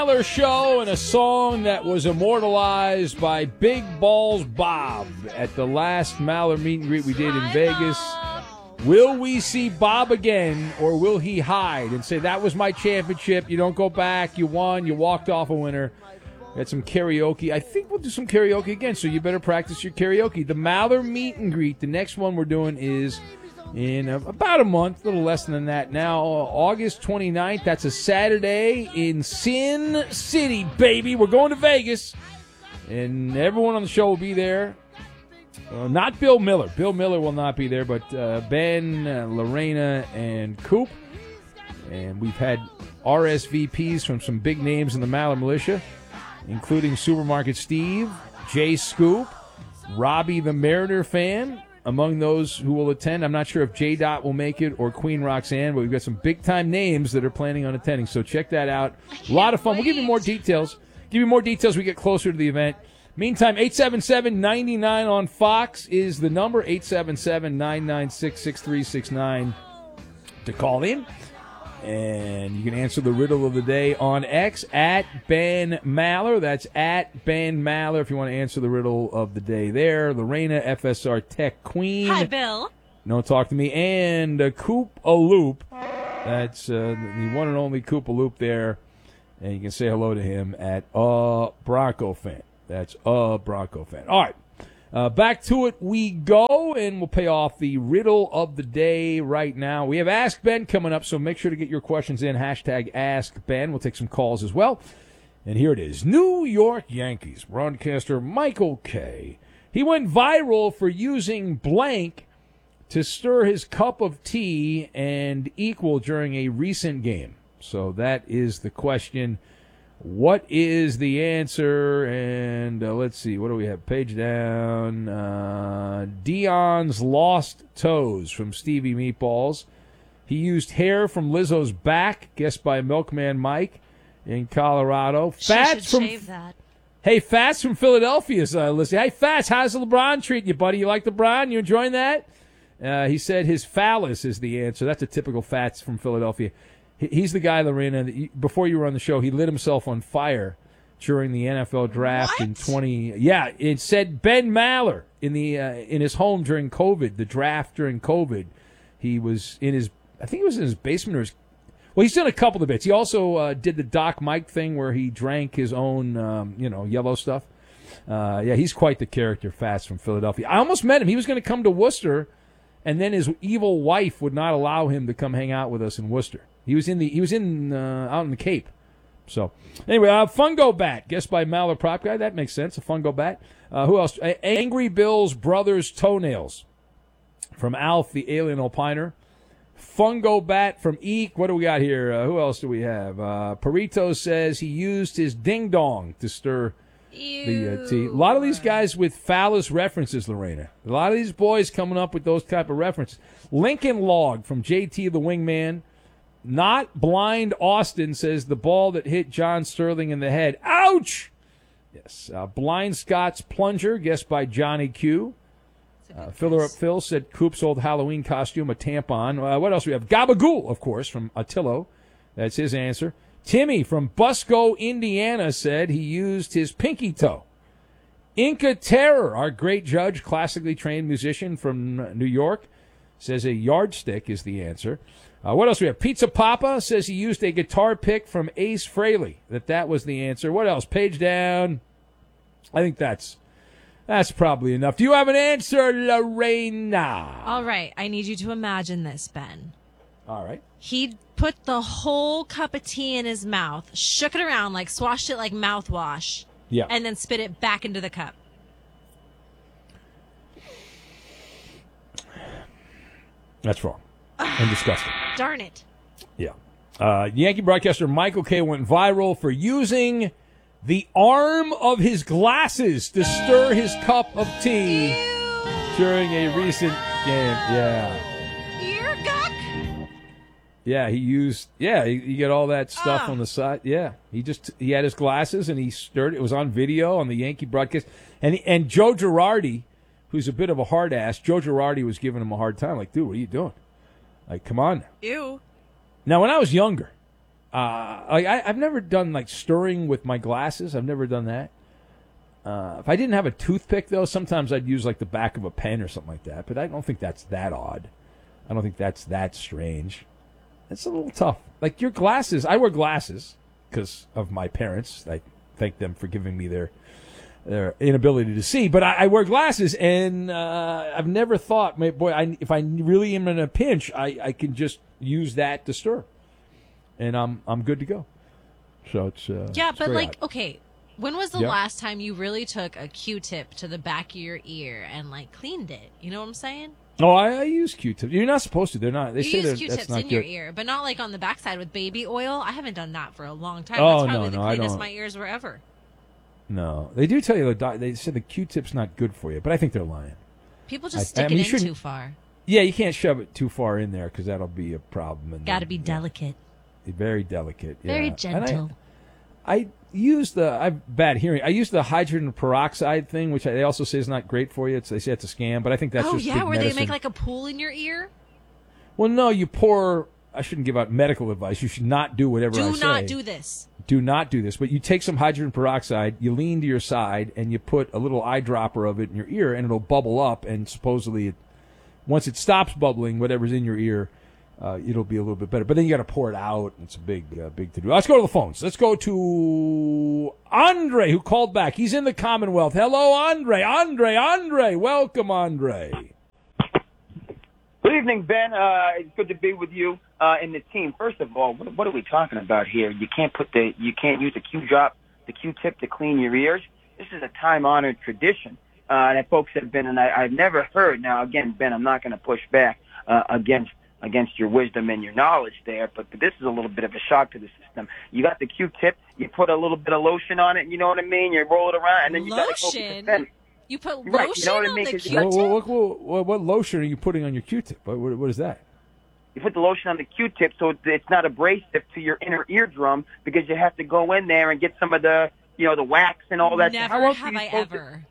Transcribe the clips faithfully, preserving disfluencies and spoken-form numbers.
Maller Show and a song that was immortalized by Big Balls Bob at the last Maller meet and greet we did in Vegas. Will we see Bob again, or will he hide and say, that was my championship, you don't go back, you won, you walked off a winner? Had some karaoke. I think we'll do some karaoke again, so you better practice your karaoke. The Maller meet and greet, the next one we're doing is in a, about a month, a little less than that now, August twenty-ninth. That's a Saturday in Sin City, baby. We're going to Vegas, and everyone on the show will be there. Uh, not Bill Miller. Bill Miller will not be there, but uh, Ben, uh, Lorena, and Coop. And we've had R S V Ps from some big names in the Maller Militia, including Supermarket Steve, Jay Scoop, Robbie the Mariner fan, among those who will attend. I'm not sure if J-Dot will make it or Queen Roxanne, but we've got some big-time names that are planning on attending, so check that out. A lot of fun. We'll give you more details. Give you more details as we get closer to the event. Meantime, eight seven seven, nine nine on Fox is the number, eight seven seven, nine nine six, six three six nine to call in. And you can answer the riddle of the day on X, at Ben Maller. That's at Ben Maller if you want to answer the riddle of the day there. Lorena, F S R Tech Queen. Hi, Bill. No talk to me. And uh, Coop a Loop. That's uh, the one and only Coop a Loop there. And you can say hello to him at a Bronco fan. That's a Bronco fan. All right. Uh, back to it we go, and we'll pay off the riddle of the day right now. We have Ask Ben coming up, so make sure to get your questions in. Hashtag Ask Ben. We'll take some calls as well. And here it is. New York Yankees broadcaster Michael Kay. He went viral for using blank to stir his cup of tea and equal during a recent game. So that is the question. What is the answer? And uh, let's see. What do we have? Page down. Uh, Dion's Lost Toes from Stevie Meatballs. He used hair from Lizzo's back, guessed by Milkman Mike in Colorado. She Fats should from shave that. Hey, Fats from Philadelphia is uh, listening. Hey, Fats, how's LeBron treating you, buddy? You like LeBron? You enjoying that? Uh, he said his phallus is the answer. That's a typical Fats from Philadelphia. He's the guy, Lorena, that you, before you were on the show, he lit himself on fire during the N F L draft What? in twenty. Yeah, it said Ben Maller in the uh, in his home during COVID, the draft during COVID. He was in his, I think it was in his basement or his. Well, he's done a couple of bits. He also uh, did the Doc Mike thing where he drank his own, um, you know, yellow stuff. Uh, yeah, he's quite the character, Fats from Philadelphia. I almost met him. He was going to come to Worcester, and then his evil wife would not allow him to come hang out with us in Worcester. He was in the he was in uh, out in the Cape. So anyway, uh, Fungo Bat, guessed by Maller Prop Guy. That makes sense. A Fungo Bat. Uh, who else? A- Angry Bill's brother's toenails from Alf the Alien Opiner. Fungo Bat from Eek. What do we got here? Uh, who else do we have? Uh, Perito says he used his ding dong to stir Ew. the uh, tea. A lot of these guys with phallus references, Lorena. A lot of these boys coming up with those type of references. Lincoln Log from J T the Wingman. Not Blind Austin says the ball that hit John Sterling in the head. Ouch! Yes. Uh, Blind Scott's Plunger, guessed by Johnny Q. Uh, Filler Up Phil said Coop's old Halloween costume, a tampon. Uh, what else do we have? Gabagool, of course, from Attillo. That's his answer. Timmy from Busco, Indiana said he used his pinky toe. Inca Terror, our great judge, classically trained musician from New York, says a yardstick is the answer. Uh, what else do we have? Pizza Papa says he used a guitar pick from Ace Frehley, that that was the answer. What else? Page down. I think that's that's probably enough. Do you have an answer, Lorena? All right. I need you to imagine this, Ben. All right. He put the whole cup of tea in his mouth, shook it around, like swashed it like mouthwash, Yeah. and then spit it back into the cup. That's wrong. And disgusting. Darn it. Yeah. Uh, Yankee broadcaster Michael Kay went viral for using the arm of his glasses to stir his cup of tea Ew. during a recent game. Yeah. Ear guck. Yeah, he used, yeah, you, you get all that stuff Ah. on the side. Yeah, he just, he had his glasses and he stirred it. It was on video on the Yankee broadcast. And, and Joe Girardi, who's a bit of a hard ass, Joe Girardi was giving him a hard time. Like, dude, what are you doing? Like, come on now. Ew. Now, when I was younger, Uh, like I, I've never done like stirring with my glasses. I've never done that. Uh, if I didn't have a toothpick, though, sometimes I'd use like the back of a pen or something like that. But I don't think that's that odd. I don't think that's that strange. It's a little tough. Like your glasses, I wear glasses because of my parents. I thank them for giving me their their inability to see. But I, I wear glasses, and uh, I've never thought, boy, I, if I really am in a pinch, I, I can just use that to stir, and I'm I'm good to go. So it's uh, yeah, it's but very like odd. okay. When was the Yeah. last time you really took a Q-tip to the back of your ear and like cleaned it? You know what I'm saying? Oh, I, I use Q-tips. You're not supposed to. They're not. They You say use that Q-tips that's not in good. your ear, but not like on the backside with baby oil. I haven't done that for a long time. Oh, That's probably no, the no, I cleanest don't. my ears were ever. No, they do tell you the doc- they said the Q-tip's not good for you, but I think they're lying. People I- just I stick mean, you it in shouldn't- too far. Yeah, you can't shove it too far in there because that'll be a problem. And Got to then, be yeah, delicate. very delicate. Very yeah. And I- gentle. I use the I have bad hearing. I use the hydrogen peroxide thing, which I, they also say is not great for you. It's, they say it's a scam, but I think that's Oh just yeah, big where medicine. they make like a pool in your ear. Well, no, you pour. I shouldn't give out medical advice. You should not do whatever I Do say. not do this. Do not do this. But you take some hydrogen peroxide, you lean to your side, and you put a little eyedropper of it in your ear, and it'll bubble up. And supposedly, it, once it stops bubbling, whatever's in your ear, uh, it'll be a little bit better. But then you got to pour it out. It's a big, uh, big to do. Let's go to the phones. Let's go to Andre, who called back. He's in the Commonwealth. Hello, Andre. Andre. Andre. Welcome, Andre. Good evening, Ben. Uh, it's good to be with you uh, and the team. First of all, what, what are we talking about here? You can't put the you can't use the Q drop, the Q-tip to clean your ears. This is a time-honored tradition uh, that folks have been, and I, I've never heard. Now, again, Ben, I'm not going to push back uh, against against your wisdom and your knowledge there, but, but this is a little bit of a shock to the system. You got the Q-tip, you put a little bit of lotion on it, you know what I mean? You roll it around, and then you got to go Lotion? get the pen. You put lotion Right, you know what I on mean? the 'Cause you Q-tip. got- What, what, what, what lotion are you putting on your Q-tip? What, what, what is that? You put the lotion on the Q-tip so it's not abrasive to your inner eardrum because you have to go in there and get some of the, you know, the wax and all that. Never How else are have you I supposed to- ever.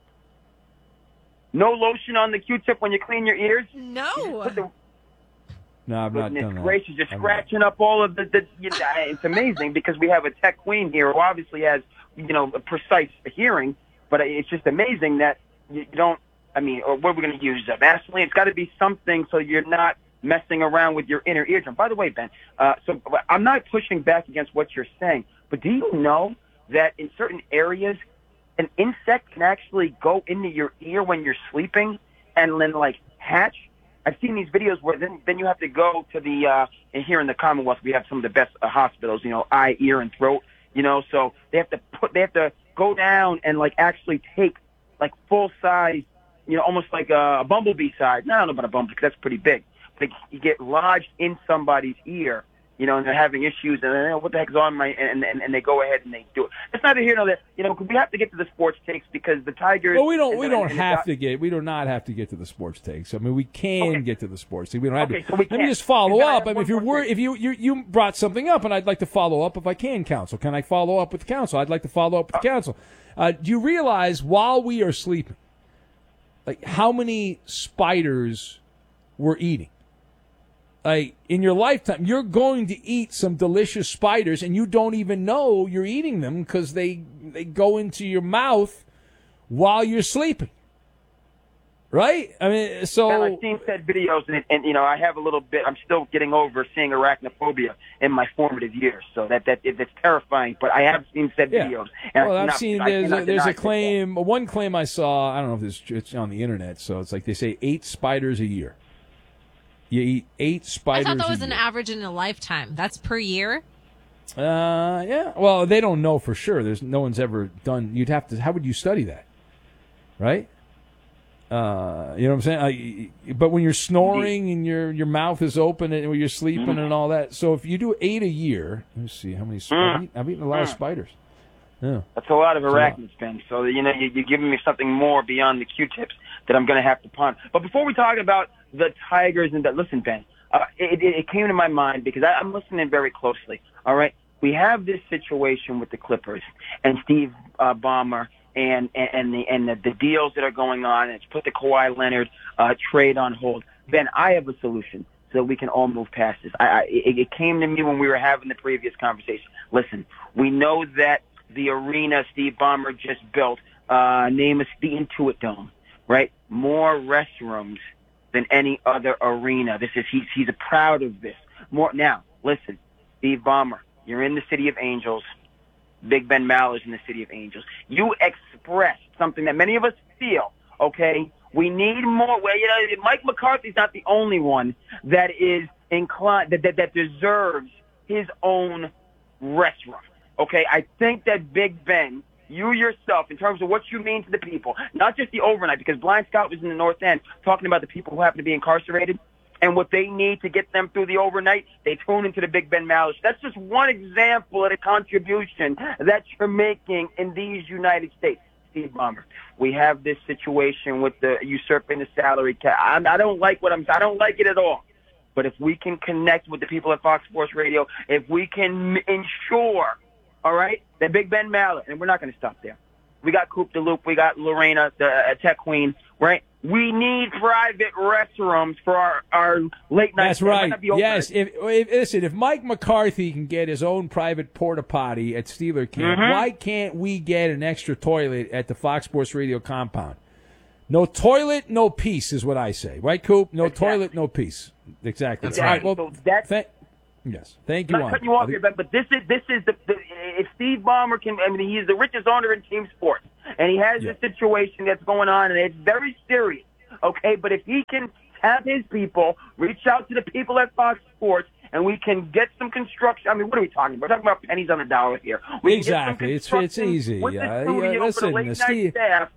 No lotion on the Q-tip when you clean your ears? No. Put the, No, I've not goodness done that. gracious, you're I've- scratching up all of the, the you know, it's amazing because we have a tech queen here who obviously has, you know, a precise hearing, but it's just amazing that you don't, I mean, or what are we going to use? Uh, Vaseline? It's got to be something so you're not messing around with your inner eardrum. By the way, Ben, uh, so I'm not pushing back against what you're saying, but do you know that in certain areas, an insect can actually go into your ear when you're sleeping and then, like, hatch? I've seen these videos where then, then you have to go to the, uh, and here in the Commonwealth, we have some of the best uh, hospitals, you know, eye, ear, and throat, you know, so they have to put, they have to go down and, like, actually take, like, full size, you know, almost like a, a bumblebee size. No, I don't know about a bumblebee because that's pretty big. But you get lodged in somebody's ear, you know, and they're having issues, and then, oh, what the heck's on my, and, and and they go ahead and they do it. It's neither here nor there. You know, we have to get to the sports takes because the Tigers. Well, we don't. and We the- don't and the have Dod- to get. We do not have to get to the sports takes. I mean, we can Okay. get to the sports takes. We don't have Okay, to. so we Let me can. just follow And then I up. have I mean, one if you're more worried, thing. if you, you you brought something up, and I'd like to follow up if I can, counsel. Can I follow up with the counsel? I'd like to follow up with the counsel. Uh, do you realize while we are sleeping, like how many spiders we're eating? Like in your lifetime, you're going to eat some delicious spiders, and you don't even know you're eating them because they they go into your mouth while you're sleeping. Right? I mean, so And I've seen said videos, and, and you know, I have a little bit. I'm still getting over seeing arachnophobia in my formative years, so that that it's terrifying. But I have seen said Yeah. videos. And well, I I've cannot- seen I there's cannot a, there's deny a that. claim. One claim I saw. I don't know if this it's on the internet. So it's like they say eight spiders a year. You eat eight I spiders. thought that a was an year. average in a lifetime. That's per year? Uh, yeah. Well, they don't know for sure. There's no one's ever done. You'd have to. How would you study that? Right. Uh, you know what I'm saying? Uh, but when you're snoring and your your mouth is open and when you're sleeping Mm-hmm. and all that, so if you do eight a year, let me see how many. sp- I've, eaten, I've eaten a lot of spiders. Yeah. That's a lot of a lot. arachnids, Ben. So, you know, you, you're giving me something more beyond the Q-tips that I'm going to have to ponder. But before we talk about the Tigers and that, listen, Ben, uh, it, it, it came to my mind because I, I'm listening very closely. All right, we have this situation with the Clippers and Steve uh, Ballmer and and, and the and the, the deals that are going on. And it's put the Kawhi Leonard uh, trade on hold. Ben, I have a solution. so that we can all move past this. I, I, it, it came to me when we were having the previous conversation. Listen, we know that the arena Steve Ballmer just built, uh, name is the Intuit Dome, right? More restrooms than any other arena. This is he's he's proud of this. More now. Listen, Steve Ballmer, you're in the City of Angels. Big Ben Maller's in the City of Angels. You expressed something that many of us feel. Okay, we need more. Well, you know, Mike McCarthy's not the only one that is inclined that that, that deserves his own restaurant. Okay, I think that Big Ben, you yourself, in terms of what you mean to the people, not just the overnight, because Blind Scott was in the North End talking about the people who happen to be incarcerated and what they need to get them through the overnight, they tune into the Big Ben Maller. That's just one example of the contribution that you're making in these United States. Steve Ballmer, we have this situation with the usurping the salary cap. I, I don't like what I'm. I don't like it at all. But if we can connect with the people at Fox Sports Radio, if we can ensure, all right, that Big Ben Maller, and we're not going to stop there. We got Coop de Loop, we got Lorena, the uh, tech queen, right? We need private restrooms for our, our late night. That's right. Yes. If, if listen, if Mike McCarthy can get his own private porta potty at Steeler camp, mm-hmm. why can't we get an extra toilet at the Fox Sports Radio compound? No toilet, no peace is what I say. Right, Coop? No exactly. toilet, no peace. Exactly. exactly. All right. Well, so that's, th- yes. Thank you. I'm not cutting you off here, but, but this is this is the, the if Steve Ballmer can. I mean, he's the richest owner in team sports, and he has yeah. this situation that's going on, and it's very serious. Okay, but if he can have his people reach out to the people at Fox Sports, and we can get some construction. I mean, what are we talking about? We're talking about pennies on the dollar here. We exactly. It's it's easy. With uh, the studio yeah, listen, for the late night Steve. staff.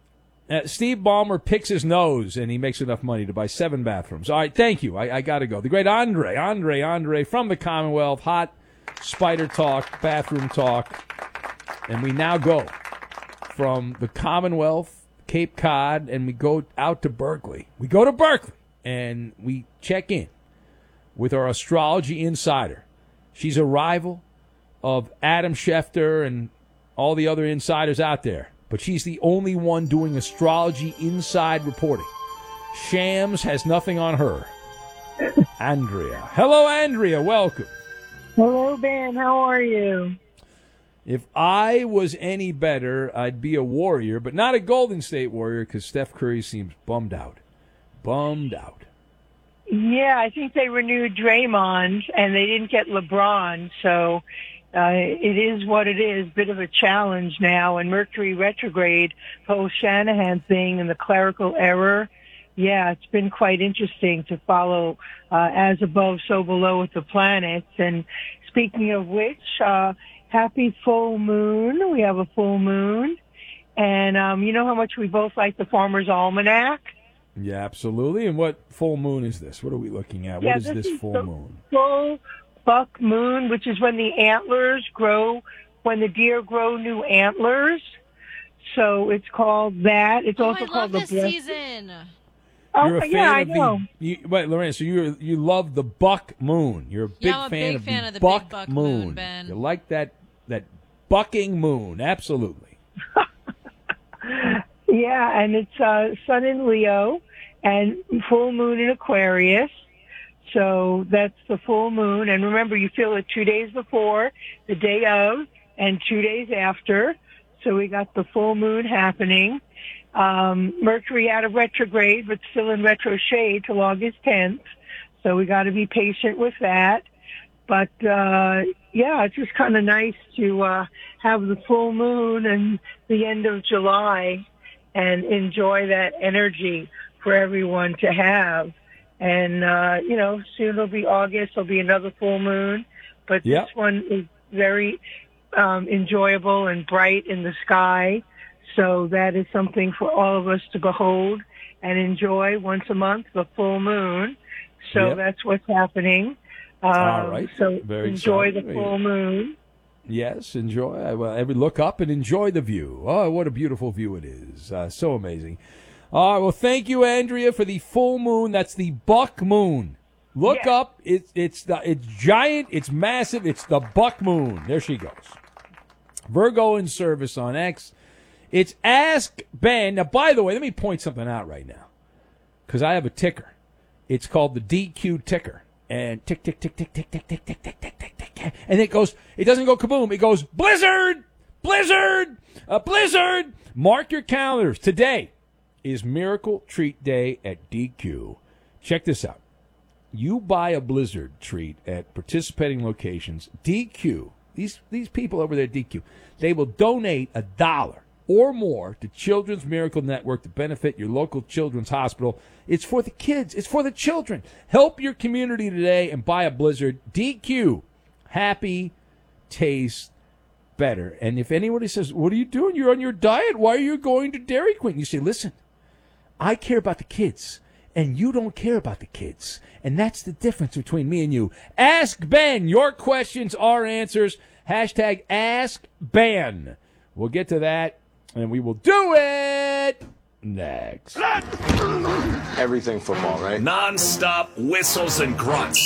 Uh, Steve Ballmer picks his nose, and he makes enough money to buy seven bathrooms. All right, thank you. I, I got to go. The great Andre, Andre, Andre from the Commonwealth, hot spider talk, bathroom talk. And we now go from the Commonwealth, Cape Cod, and we go out to Berkeley. We go to Berkeley, and we check in with our astrology insider. She's a rival of Adam Schefter and all the other insiders out there. But she's the only one doing astrology inside reporting. Shams has nothing on her. Andrea. Hello, Andrea. Welcome. Hello, Ben. How are you? If I was any better, I'd be a Warrior, but not a Golden State Warrior because Steph Curry seems bummed out. Bummed out. Yeah, I think they renewed Draymond, and they didn't get LeBron, so... Uh, it is what it is, bit of a challenge now, and Mercury retrograde, post Shanahan thing and the clerical error. Yeah, it's been quite interesting to follow uh, as above, so below with the planets. And speaking of which, uh, happy full moon. We have a full moon. And um, you know how much we both like the Farmer's Almanac? Yeah, absolutely. And what full moon is this? What are we looking at? Yeah, what is this this is full the moon? Full buck moon, which is when the antlers grow, when the deer grow new antlers. So it's called that. It's oh, also I called love the this breast- season. Oh, You're a fan yeah, I of know. the. You, wait, Lorraine. So you you love the buck moon. You're a big Yeah, I'm a fan big of fan the, of the buck, big buck moon. moon, Ben. You like that that bucking moon? Absolutely. Yeah, and it's uh, sun in Leo and full moon in Aquarius. So that's the full moon. And remember, you feel it two days before, the day of, and two days after. So we got the full moon happening. Um, Mercury out of retrograde, but still in retro shade till August tenth. So we got to be patient with that. But, uh, yeah, it's just kind of nice to, uh, have the full moon and the end of July and enjoy that energy for everyone to have. And, uh, you know, soon it'll be August. There'll be another full moon. But Yep. this one is very um, enjoyable and bright in the sky. So that is something for all of us to behold and enjoy once a month, the full moon. So Yep. that's what's happening. Um, All right. So Very enjoy exciting. the full moon. Yes, enjoy. Well, every look up and enjoy the view. Oh, what a beautiful view it is! Uh, so amazing. All right. Well, thank you, Andrea, for the full moon. That's the buck moon. Look Yes. up. It's it's the it's giant. It's massive. It's the buck moon. There she goes. Virgo in service on X. It's Ask Ben. Now, by the way, let me point something out right now because I have a ticker. It's called the D Q ticker. And tick, tick, tick, tick, tick, tick, tick, tick, tick, tick, tick, tick, tick. And it goes, it doesn't go kaboom. It goes blizzard, blizzard, a blizzard. Mark your calendars. Today is Miracle Treat Day at D Q. Check this out. You buy a blizzard treat at participating locations, D Q, these, these people over there at D Q, they will donate a dollar or more to Children's Miracle Network to benefit your local children's hospital. It's for the kids. It's for the children. Help your community today and buy a blizzard. D Q. Happy tastes better. And if anybody says, what are you doing? You're on your diet. Why are you going to Dairy Queen? You say, listen, I care about the kids, and you don't care about the kids. And that's the difference between me and you. Ask Ben. Your questions, our answers. Hashtag Ask Ben. We'll get to that. And we will do it next. Everything football, right? Non-stop whistles and grunts.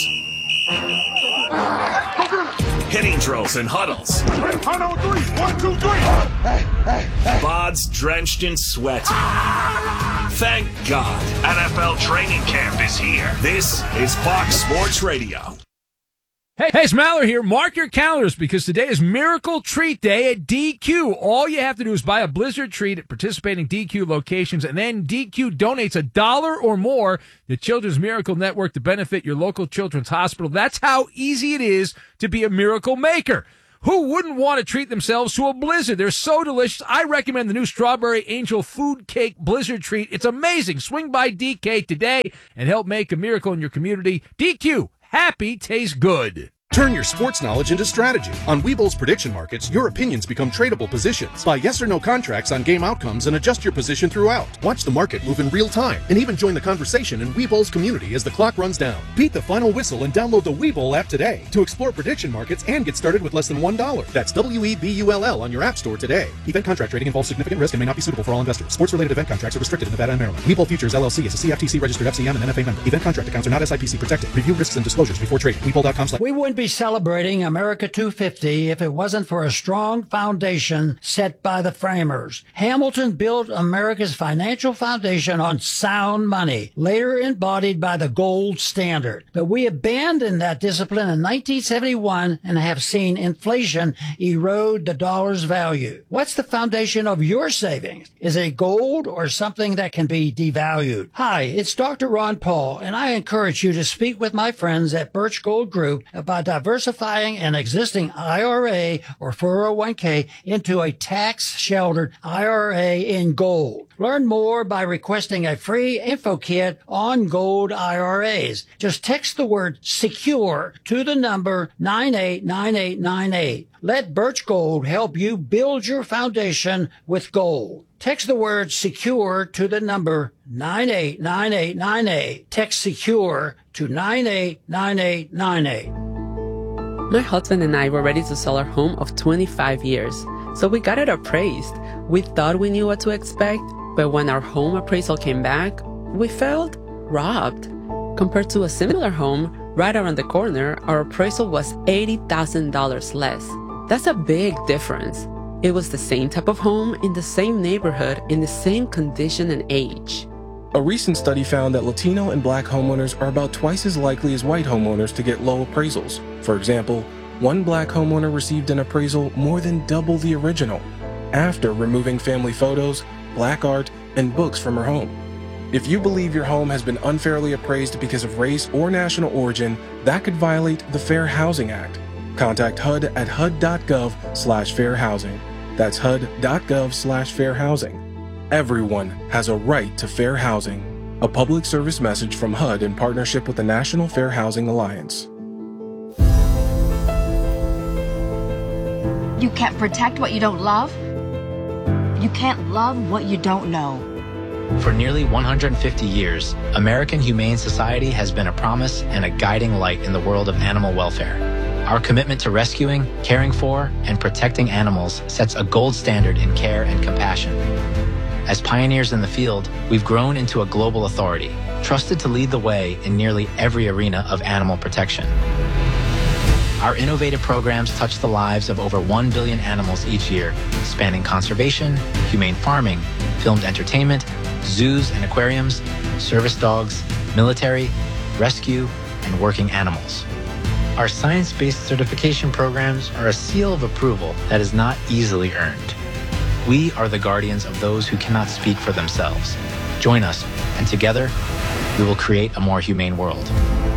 Hitting drills and huddles. One, three, one, two, three. Bods drenched in sweat. Thank God. N F L training camp is here. This is Fox Sports Radio. Hey, hey, it's Maller here. Mark your calendars because today is Miracle Treat Day at D Q. All you have to do is buy a blizzard treat at participating D Q locations, and then D Q donates a dollar or more to Children's Miracle Network to benefit your local children's hospital. That's how easy it is to be a miracle maker. Who wouldn't want to treat themselves to a blizzard? They're so delicious. I recommend the new Strawberry Angel Food Cake Blizzard Treat. It's amazing. Swing by D K today and help make a miracle in your community. D Q. Happy tastes good. Turn your sports knowledge into strategy. On Webull's prediction markets, your opinions become tradable positions. Buy yes or no contracts on game outcomes and adjust your position throughout. Watch the market move in real time and even join the conversation in Webull's community as the clock runs down. Beat the final whistle and download the Webull app today to explore prediction markets and get started with less than one dollar. That's W E B U L L on your app store today. Event contract trading involves significant risk and may not be suitable for all investors. Sports-related event contracts are restricted in Nevada and Maryland. Webull Futures L L C is a C F T C-registered F C M and N F A member. Event contract accounts are not S I P C protected. Review risks and disclosures before trading. Webull dot com slash We wouldn't be celebrating America two fifty if it wasn't for a strong foundation set by the framers. Hamilton built America's financial foundation on sound money, later embodied by the gold standard. But we abandoned that discipline in nineteen seventy-one and have seen inflation erode the dollar's value. What's the foundation of your savings? Is it gold or something that can be devalued? Hi, it's Doctor Ron Paul, and I encourage you to speak with my friends at Birch Gold Group about diversifying an existing I R A or four oh one k into a tax-sheltered I R A in gold. Learn more by requesting a free info kit on gold I R As. Just text the word SECURE to the number nine eight nine eight nine eight. Let Birch Gold help you build your foundation with gold. Text the word SECURE to the number nine eight nine eight nine eight. Text SECURE to nine eight nine eight nine eight. My husband and I were ready to sell our home of twenty-five years, so we got it appraised. We thought we knew what to expect, but when our home appraisal came back, we felt robbed. Compared to a similar home right around the corner, our appraisal was eighty thousand dollars less. That's a big difference. It was the same type of home in the same neighborhood in the same condition and age. A recent study found that Latino and Black homeowners are about twice as likely as white homeowners to get low appraisals. For example, one Black homeowner received an appraisal more than double the original, after removing family photos, Black art, and books from her home. If you believe your home has been unfairly appraised because of race or national origin, that could violate the Fair Housing Act. Contact H U D at H U D dot gov slash fair housing. That's H U D dot gov slash fair housing. Everyone has a right to fair housing. A public service message from H U D in partnership with the National Fair Housing Alliance. You can't protect what you don't love. You can't love what you don't know. For nearly one hundred fifty years, American Humane Society has been a promise and a guiding light in the world of animal welfare. Our commitment to rescuing, caring for, and protecting animals sets a gold standard in care and compassion. As pioneers in the field, we've grown into a global authority, trusted to lead the way in nearly every arena of animal protection. Our innovative programs touch the lives of over one billion animals each year, spanning conservation, humane farming, filmed entertainment, zoos and aquariums, service dogs, military, rescue, and working animals. Our science-based certification programs are a seal of approval that is not easily earned. We are the guardians of those who cannot speak for themselves. Join us, and together, we will create a more humane world.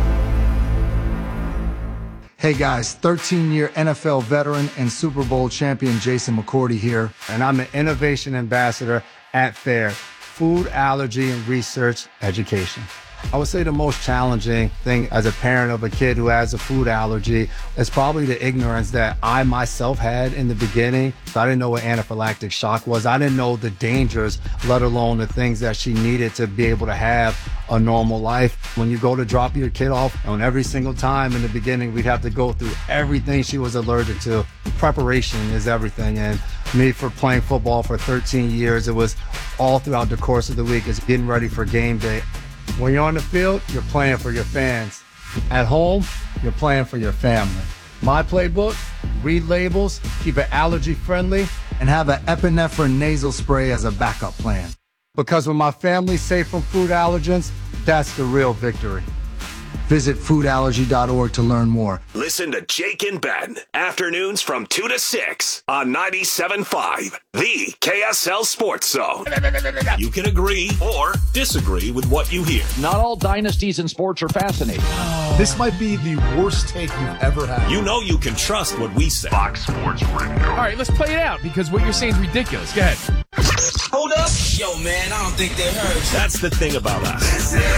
Hey guys, thirteen-year N F L veteran and Super Bowl champion Jason McCourty here, and I'm the Innovation Ambassador at FAIR, Food Allergy and Research Education. I would say the most challenging thing as a parent of a kid who has a food allergy is probably the ignorance that I myself had in the beginning. I didn't know what anaphylactic shock was. I didn't know the dangers, let alone the things that she needed to be able to have a normal life. When you go to drop your kid off, and every single time in the beginning, we'd have to go through everything she was allergic to. Preparation is everything. And me, for playing football for thirteen years, it was all throughout the course of the week. It's getting ready for game day. When you're on the field, you're playing for your fans. At home, you're playing for your family. My playbook, read labels, keep it allergy friendly, and have an epinephrine nasal spray as a backup plan. Because when my family's safe from food allergens, that's the real victory. Visit food allergy dot org to learn more. Listen to Jake and Ben, afternoons from two to six on ninety-seven point five, the K S L Sports Zone. You can agree or disagree with what you hear. Not all dynasties in sports are fascinating. This might be the worst take you've ever had. You know you can trust what we say. Fox Sports Radio. All right, let's play it out because what you're saying is ridiculous. Go ahead. Hold up. Yo, man, I don't think they heard. That's the thing about us.